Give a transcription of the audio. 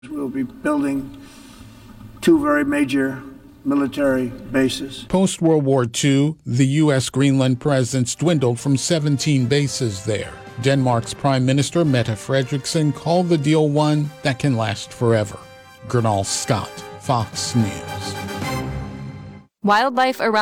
We'll be building two very major military bases. Post-World War II, the U.S. Greenland presence dwindled from 17 bases there. Denmark's Prime Minister Mette Frederiksen called the deal one that can last forever. Gernal Scott, Fox News. Wildlife around